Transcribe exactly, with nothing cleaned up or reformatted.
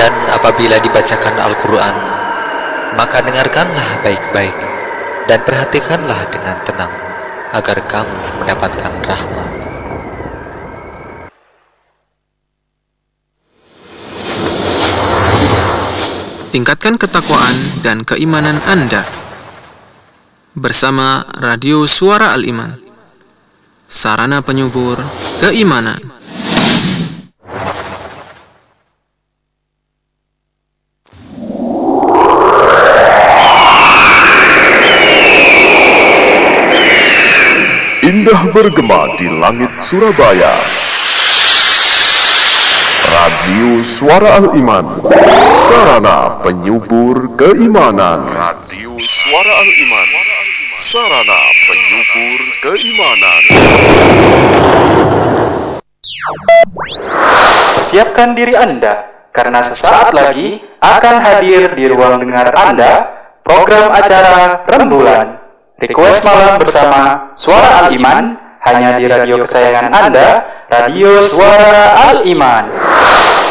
Dan apabila dibacakan Al-Quran, maka dengarkanlah baik-baik dan perhatikanlah dengan tenang, agar kamu mendapatkan rahmat. Tingkatkan ketakwaan dan keimanan Anda bersama Radio Suara Al-Iman, sarana penyubur keimanan. Indah bergema di langit Surabaya. Radio Suara Al-Iman, sarana penyubur keimanan. Radio Suara Al-Iman, sarana penyubur keimanan. Persiapkan diri Anda, karena sesaat lagi akan hadir di ruang dengar Anda program acara Rembulan Request Malam bersama Suara Al-Iman, hanya di radio kesayangan Anda, Radio Suara Al-Iman.